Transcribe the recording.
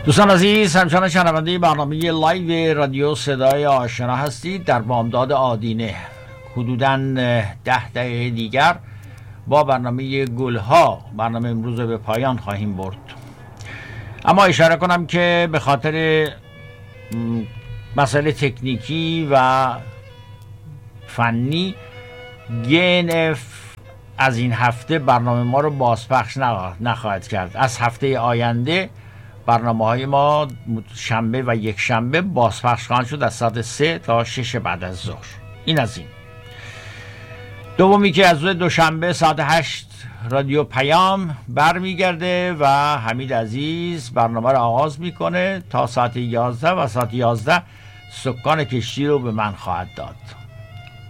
دوستان عزیز، همچنان شنونده برنامه لایو رادیو صدای آشنا هستید. در بامداد آدینه حدوداً 10 دقیقه دیگر با برنامه گلها برنامه امروز به پایان خواهیم برد. اما اشاره کنم که به خاطر مسئله تکنیکی و فنی GNF از این هفته برنامه ما رو بازپخش نخواهد کرد. از هفته آینده برنامه های ما شنبه و یک شنبه بازپخش خواهند شد از ساعت 3 تا 6 بعد از ظهر. این از این. دومی که از روز دوشنبه ساعت 8 رادیو پیام برمیگرده و حمید عزیز برنامه رو آغاز میکنه تا ساعت 11 و ساعت 11 سکان کشتی رو به من خواهد داد.